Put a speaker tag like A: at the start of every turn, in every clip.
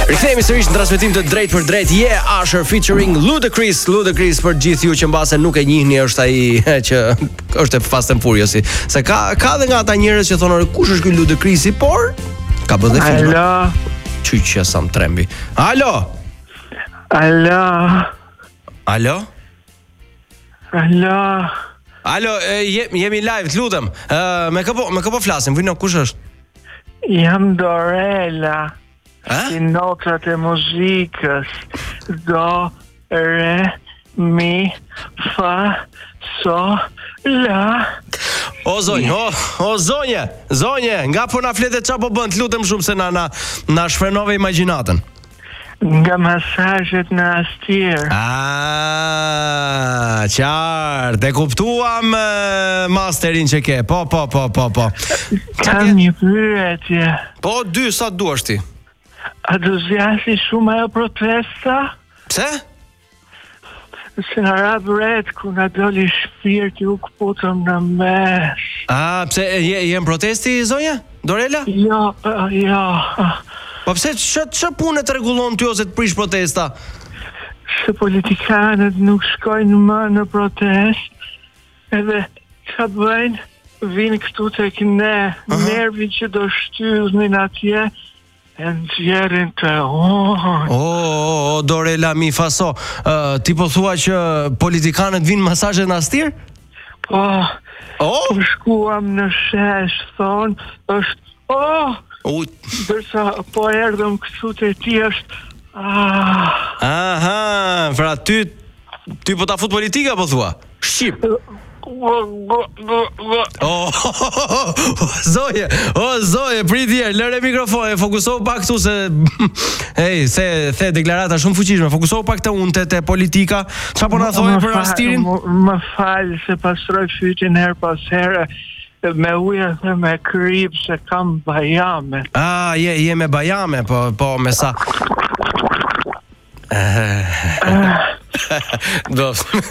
A: Rikthehemi sërish në transmetim të drejt për drejt. Usher featuring Ludacris për gjithë ju që mbase nuk e njihni, është ai që është e Fast and Furious. Se ka edhe nga ata njerëz që thonë kush është ky Ludacrisi, por ka bërë film.
B: Alo.
A: Çyçja Sam Trembi. Alo. Jemi live, të lutem. Me kë po flasim? Vino, kush është?
B: Jam Dorela. Si notrat e muzikës. Do, re, mi, fa, so, la.
A: O zonje, nga po na fletet qa po bën, të lutem shumë se na shfrenove imagjinatën.
B: Nga masazhet në Astir.
A: Qartë, e kuptuam masterin që ke. Po.
B: Kam një pyetje.
A: Po, 2, sa duash ti?
B: A do zjasi shumë ajo protesta?
A: Pse?
B: Se në rabë red ku në doli shpirti u këputëm në mes.
A: Pse jem protesti, zonja? Dorela?
B: Jo.
A: Po pse ç'a punë të rregullon ty ose të prish protesta?
B: Se politikanët nuk shkojnë më në protest, edhe ç'a bëjnë, vinë këtu tek ne, nervin që do shtyllnin atje, e nxjerrin të
A: Dorela mi faso. Ti po thua që politikanët vinë masazhe në Astir?
B: Po. Shkuam në shesh, thonë, është dërsa po erdhëm këtu te ti është
A: pra ty po ta fut politika po thua? Shqip. Zoje, pritje, lëre mikrofonin, fokusohu pak këtu se se the deklarata shumë fuqishme. Fokusohu pak te unë te politika. Çfarë po na thonë për Astirin?
B: Më fal se pastroj fytyn her pas here. Me ujë dhe me kryp se kam bajame.
A: Je me bajame, po me sa. Jo,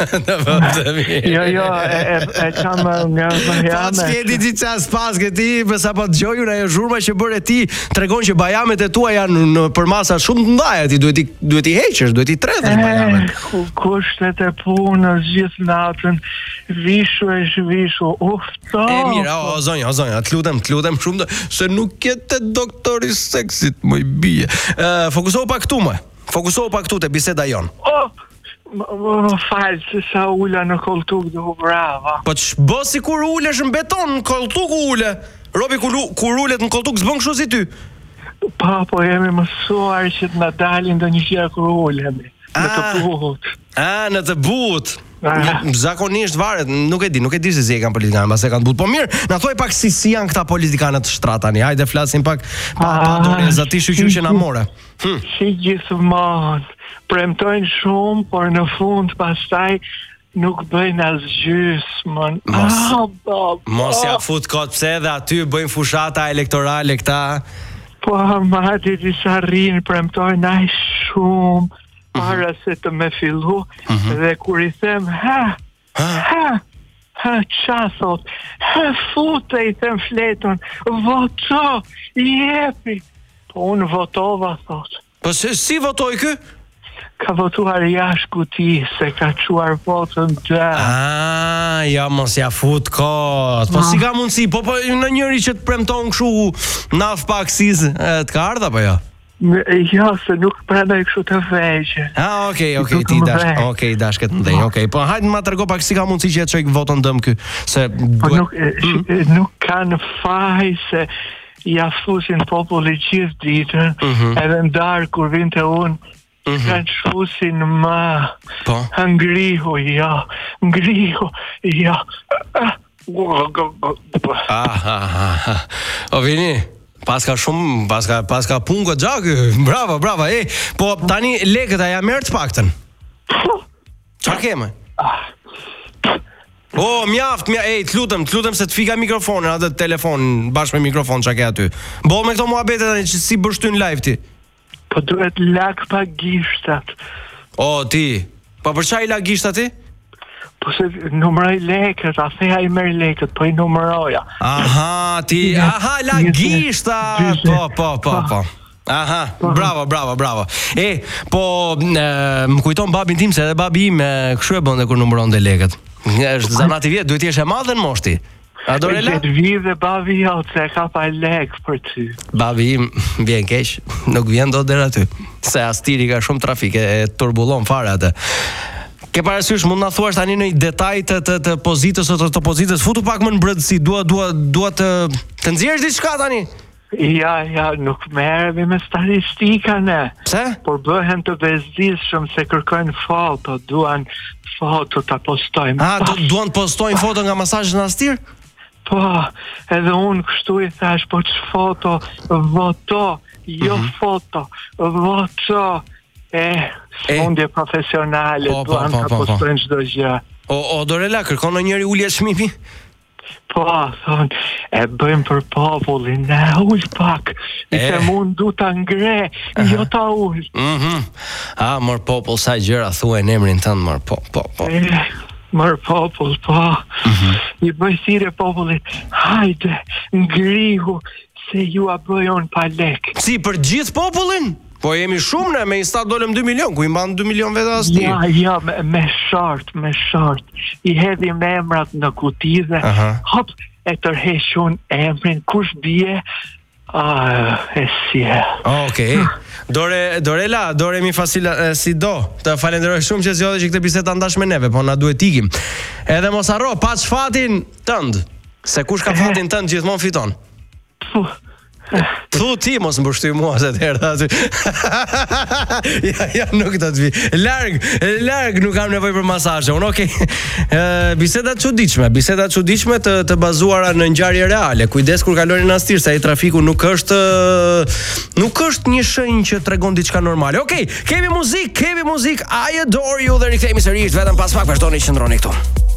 B: e kam nga bajame.
A: Po s'keti ti qas pas këti, përsa po të gjojur ajo zhurma që bërë ti, tregon që bajamet e tua janë në për masa shumë të ndaja, ti duhet i heqesh, duhet i tredhësh bajamet.
B: Kushtet e punës gjithë natën, vishu, ufto.
A: Mirë, zonja, të lutem shumë, se nuk jete doktori seksit, më i bije. Fokusohu pak këtu te biseda jon.
B: Më falë, se sa ula në koltuk dhe u brava.
A: Po që bë si kur ulesh në beton, në koltuk ule. Robi, kur ulet në koltuk s'bën kështu si ty.
B: Po jemi mësuar që të në dalin dhe një qia kur ulemi. Në të but.
A: Në të but. Zakonisht varet, nuk e di se si e kanë politikanë, mbas e kanë but. Po mirë, na thoj pak si janë këta politikanët shtratani. Hajde flasim pak pa doreza ti shqyqy që na more.
B: Si gjithmonë, premtojnë shumë, por në fund pastaj nuk bëjnë as gjysmën.
A: Mos ja fut kot, pse dhe aty bëjnë fushata elektorale këta.
B: Po madje disa rinë premtojnë aq shumë para se të me fillu, dhe kur i them qa thot, fute i them fleton, voto, jepi. Po unë votova, thot.
A: Po si votoj kë?
B: Ka votuar jashtë kutisë, se ka quar votën të.
A: Ja mos ja fut kot. Po si ka mundësi? Po në njëri që të premton kështu naf pa aksizë, të ka ardha, po jo?
B: Jo, se nuk pranoj kështu të veqe.
A: Okej, ti dash këtë ndej. Okej, po hajde ma tërgo pak si ka mundësi që e çoj votën dëm kë.
B: Po nuk kanë faj se ja fusin populli gjithë ditën, edhe ndarë kur vinte unë, kanë shusin ma. Ngrihu, ja.
A: O vini, paska punë këtë gjakë, bravo, po tani lekët a ja merë të paktën? Qa keme? Mjaft, të lutem se të fika mikrofonin, atë telefon, bashkë me mikrofon që ke aty. Bo me këto muhabete tani që si bështyn live ti?
B: Po duhet lak pa gishtat.
A: Ti, po për qa i lak gishtat ti?
B: Po se numëroj lekët, a theja I merë lekët, po I numëroja.
A: La gishta, po. Aha, bravo. Po më kujton babin tim se edhe babi im kështu e bënte kur numëronte lekët. Është zanat I vjet, duhet të jesh e madhe në moshë ti. A Dorela?
B: Dhe babi jot se ka pa lek për ty.
A: Babi im vjen keq, nuk vjen dot deri aty. Se astiri ka shumë trafik, e turbullon fare atë. Ke parasysh mund na thuash tani në një detaj të pozitës ose të opozitës, futu pak më në brendësi, dua të nxjerrësh diçka tani.
B: Ja, nuk merremi me statistika ne.
A: Pse?
B: Por bëhen të bezdisshëm se kërkojnë foto, duan foto ta postojnë.
A: Duan të postojnë foto nga masazhi në Astir?
B: Po, edhe unë kështu I thash, po që foto, voto, jo foto, voto. Smundje profesionale, duan ta postojnë çdo gjë.
A: O Dorela, kërkon njëri ulje çmimi?
B: Po, thonë, e bëjmë për popullin, ne ull pak, se mund du ta ngre, jo ta ull.
A: Mër popull, sa gjëra thuaj në emrin tënd, mër po.
B: Mër popull, po. I bëj thirrje popullit, hajde, ngrihu, se ju a bëjon pa lek.
A: Si, për gjithë popullin? Po jemi shumë ne, me instat dolem 2 milion, ku I mban 2 milion vetë as ti.
B: Ja, me short. I hedhim emrat në kuti dhe hop, e tërhequn emrin, kush bie, e sjell.
A: Okej. Dorela, mi fasila si do. Të falenderoj shumë që zgjodhe që këtë bisedë ta ndash me neve, po na duhet ikim. Edhe mos harro, paç fatin tënd, se kush ka fatin tënd gjithmonë fiton. Thu ti mos më bështy mua se të herë aty. Ja, nuk të vi. Larg nuk kam nevojë për masazhe. Unë biseda çuditshme të bazuara në ngjarje reale. Kujdes kur kaloni në Astir, se ai trafiku nuk është një shenjë që tregon diçka normale. Okej, kemi muzik. I adore you dhe rikthehemi sërish vetëm pas pak, vazhdoni qëndroni këtu.